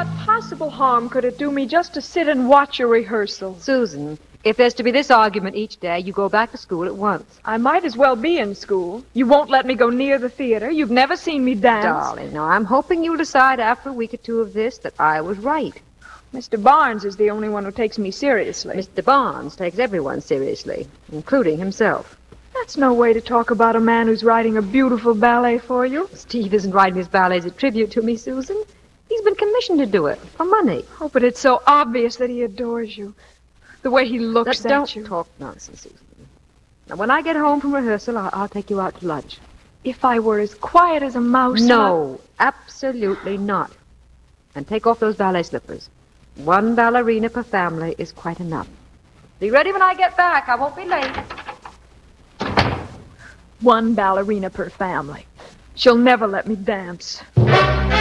What possible harm could it do me just to sit and watch a rehearsal? Susan, if there's to be this argument each day, you go back to school at once. I might as well be in school. You won't let me go near the theater. You've never seen me dance. Darling, now I'm hoping you'll decide after a week or two of this that I was right. Mr. Barnes is the only one who takes me seriously. Mr. Barnes takes everyone seriously, including himself. That's no way to talk about a man who's writing a beautiful ballet for you. Steve isn't writing his ballet as a tribute to me, Susan. He's been commissioned to do it for money. Oh, but it's so obvious that he adores you. The way he looks at you. Don't talk nonsense, Susan. Now, when I get home from rehearsal, I'll take you out to lunch. If I were as quiet as a mouse... No, absolutely not. And take off those ballet slippers. 1 ballerina per family is quite enough. Be ready when I get back. I won't be late. 1 ballerina per family. She'll never let me dance.